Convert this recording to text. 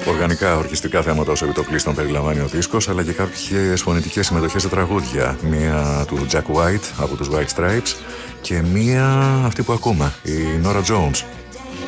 Οργανικά ορκιστικά θέματα ως επιτοπλίστων περιλαμβάνει ο δίσκος, αλλά και κάποιες φωνητικές συμμετοχές σε τραγούδια. Μία του Jack White από τους White Stripes και μία αυτή που ακούμε, η Nora Jones.